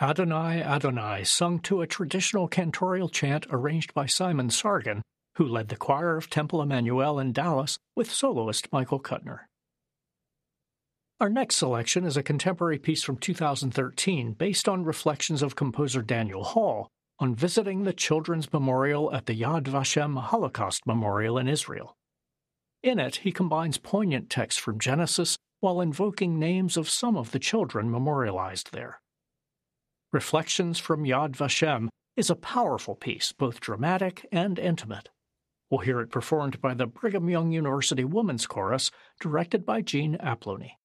Adonai, Adonai, sung to a traditional cantorial chant arranged by Simon Sargent, who led the choir of Temple Emmanuel in Dallas with soloist Michael Kuttner. Our next selection is a contemporary piece from 2013 based on reflections of composer Daniel Hall on visiting the Children's Memorial at the Yad Vashem Holocaust Memorial in Israel. In it, he combines poignant texts from Genesis while invoking names of some of the children memorialized there. Reflections from Yad Vashem is a powerful piece, both dramatic and intimate. We'll hear it performed by the Brigham Young University Women's Chorus, directed by Jean Aplony.